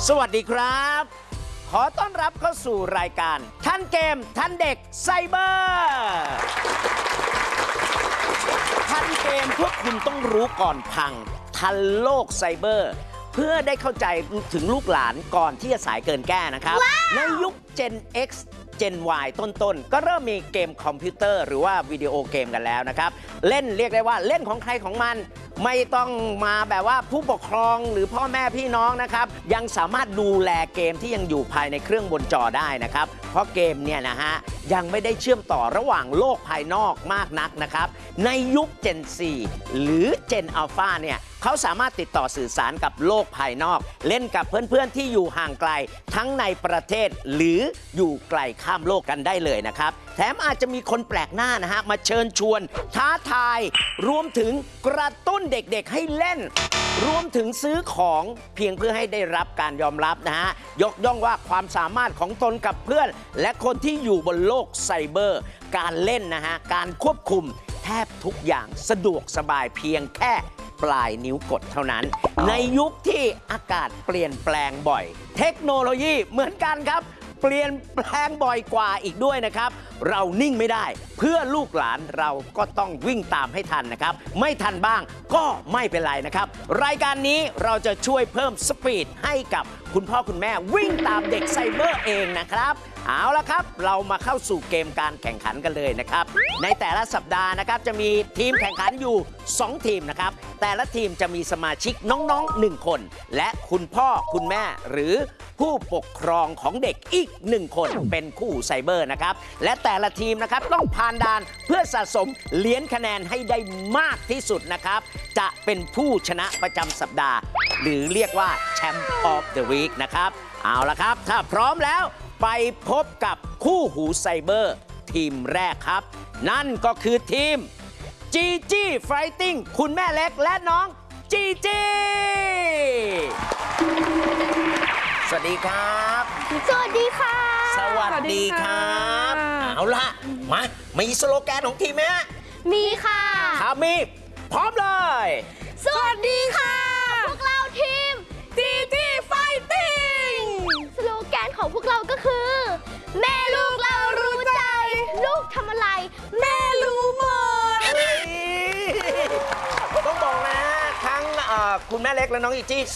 สวัสดีครับขอต้อนรับเข้าสู่รายการทันเกมทันเด็กไซเบอร์ทันเกมพวกคุณต้องรู้ก่อนพังทันโลกไซเบอร์เพื่อได้เข้าใจถึงลูกหลานก่อนที่จะสายเกินแก้นะครับในยุค Gen X Gen Y ต้นๆก็เริ่มมีเกมคอมพิวเตอร์หรือว่าวิดีโอเกมกันแล้วนะครับเล่นเรียกได้ว่าเล่นของใครของมันไม่ต้องมาแบบว่าผู้ปกครองหรือพ่อแม่พี่น้องนะครับยังสามารถดูแลเกมที่ยังอยู่ภายในเครื่องบนจอได้นะครับเพราะเกมเนี่ยนะฮะยังไม่ได้เชื่อมต่อระหว่างโลกภายนอกมากนักนะครับในยุค Gen 4 หรือ Gen Alpha เนี่ยเขาสามารถติดต่อสื่อสารกับโลกภายนอกเล่นกับเพื่อนๆที่อยู่ห่างไกลทั้งในประเทศหรืออยู่ไกลข้ามโลกกันได้เลยนะครับแถมอาจจะมีคนแปลกหน้านะฮะมาเชิญชวนท้าทายรวมถึงกระตุ้นเด็กๆให้เล่นรวมถึงซื้อของเพียงเพื่อให้ได้รับการยอมรับนะฮะยกย่องว่าความสามารถของตนกับเพื่อนและคนที่อยู่บนโลกไซเบอร์การเล่นนะฮะการควบคุมแทบทุกอย่างสะดวกสบายเพียงแค่ปลายนิ้วกดเท่านั้นในยุคที่อากาศเปลี่ยนแปลงบ่อยเทคโนโลยีเหมือนกันครับเปลี่ยนแปลงบ่อยกว่าอีกด้วยนะครับเรานิ่งไม่ได้เพื่อลูกหลานเราก็ต้องวิ่งตามให้ทันนะครับไม่ทันบ้างก็ไม่เป็นไรนะครับรายการนี้เราจะช่วยเพิ่มสปีดให้กับคุณพ่อคุณแม่วิ่งตามเด็กไซเบอร์เองนะครับเอาละครับเรามาเข้าสู่เกมการแข่งขันกันเลยนะครับในแต่ละสัปดาห์นะครับจะมีทีมแข่งขันอยู่2ทีมนะครับแต่ละทีมจะมีสมาชิกน้องๆ1คนและคุณพ่อคุณแม่หรือผู้ปกครองของเด็กอีก1คนเป็นคู่ไซเบอร์นะครับและแต่ละทีมนะครับต้องผ่านด่านเพื่อสะสมเหรียญคะแนนให้ได้มากที่สุดนะครับจะเป็นผู้ชนะประจำสัปดาห์หรือเรียกว่าแชมป์ออฟเดอะวีคนะครับเอาละครับถ้าพร้อมแล้วไปพบกับคู่หูไซเบอร์ทีมแรกครับนั่นก็คือทีมจีจี้ไฟติ้งคุณแม่เล็กและน้องจีจี้สวัสดีครับสวัสดีค่ะสวัสดีครับเอาล่ะมามีสโลแกนของทีมไหมฮะมีค่ะถ้ามีพร้อมเลยสวัสดีค่ะพวกเราทีมจีจี้ไฟติ้งสโลแกนของพวกเราก็คือแม่ลูกเรารู้ใจลูกทำอะไรแม่รู้หมดต้องบอกนะทั้งคุณแม่เล็กและน้องอีจี้